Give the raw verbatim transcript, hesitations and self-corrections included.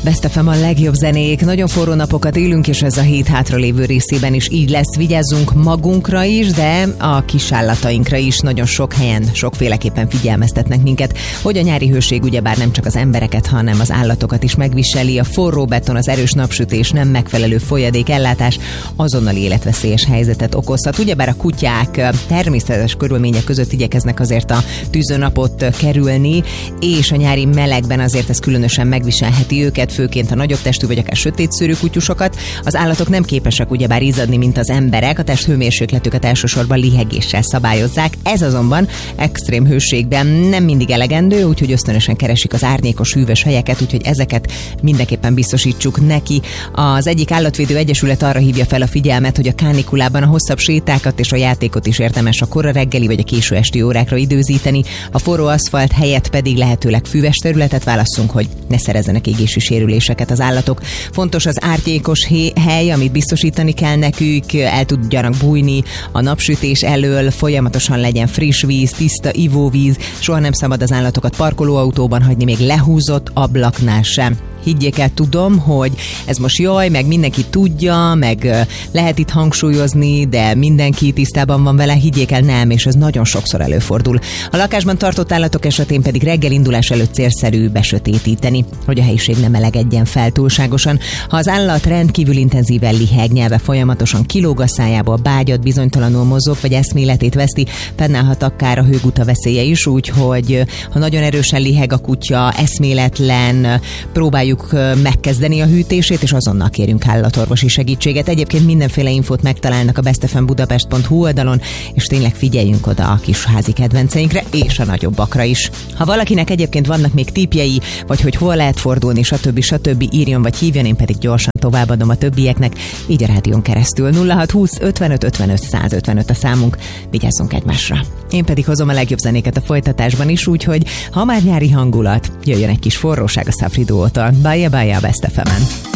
Best ef em a legjobb zenék. Nagyon forró napokat élünk, és ez a hét hátralévő részében is így lesz. Vigyázzunk magunkra is, de a kisálllatainkra is. Nagyon sok helyen sokféleképpen figyelmeztetnek minket, hogy a nyári hőség ugyebár nem csak az embereket, hanem az állatokat is megviseli. A forró beton, az erős napsütés, nem megfelelő folyadékellátás azonnali életveszélyes helyzetet okozhat. Ugyebár a kutyák természetes körülmények között igyekeznek azért a tűzőnapot kerülni, és a nyári melegben azért ez különösen megviselheti őket, főként a nagyobb testű vagy akár sötétszőrű kutyusokat. Az állatok nem képesek ugyebár izzadni, mint az emberek, a testhőmérsékletüket elsősorban lihegéssel szabályozzák. Ez azonban extrém hőségben nem mindig elegendő, úgyhogy ösztönösen keresik az árnyékos, hűvös helyeket, úgyhogy ezeket mindenképpen biztosítsuk neki. Az egyik állatvédő egyesület arra hívja fel a figyelmet, hogy a kánikulában a hosszabb sétákat és a játékot is érdemes a kora reggeli vagy a késő esti órákra időzíteni, a forró aszfalt helyett pedig lehetőleg füves területet válasszunk, hogy ne szerezzenek égési sérüléseket az állatok. Fontos az árnyékos hely, amit biztosítani kell nekük, el tudjanak bújni a napsütés elől, folyamatosan legyen friss víz, tiszta ivóvíz, soha nem szabad az állatokat parkolóautóban hagyni, még lehúzott ablaknál sem. Higgyék el, tudom, hogy ez most jaj, meg mindenki tudja, meg lehet itt hangsúlyozni, de mindenki tisztában van vele, higgyék el, nem, és ez nagyon sokszor előfordul. A lakásban tartott állatok esetén pedig reggelindulás előtt célszerű besötétíteni, hogy a helyiség nem melegedjen fel túlságosan. Ha az állat rendkívül intenzíven liheg, nyelve folyamatosan kilóg a szájából, bágyat, bizonytalanul mozog, vagy eszméletét veszti, fennállhat akár a hőguta veszélye is, úgyhogy ha nagyon erősen liheg a kutya, eszméletlen, próbáljuk megkezdeni a hűtését, és azonnal kérünk állatorvosi segítséget. Egyébként mindenféle infót megtalálnak a bestefembudapest pont hu oldalon, és tényleg figyeljünk oda a kis házi kedvenceinkre, és a nagyobbakra is. Ha valakinek egyébként vannak még tippjei, vagy hogy hol lehet fordulni, stb. stb. Írjon vagy hívjon, én pedig gyorsan továbbadom a többieknek, így a rádión keresztül. nulla hat húsz ötvenöt ötvenöt százötvenöt a számunk, vigyázzunk egymásra. Én pedig hozom a legjobb zenéket a folytatásban is, úgyhogy ha már nyári hangulat, jöjjön egy kis forróság a Safri Duótól. Bye bye a Best ef emen.